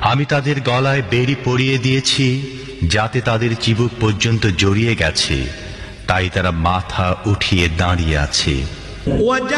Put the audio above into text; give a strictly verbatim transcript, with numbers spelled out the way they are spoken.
আমি তাদের গলায় বেড়ি পরিয়ে দিয়েছি, যাতে তাদের চিবুক পর্যন্ত জড়িয়ে গেছে, তাই তারা মাথা উঠিয়ে দাঁড়িয়ে আছে।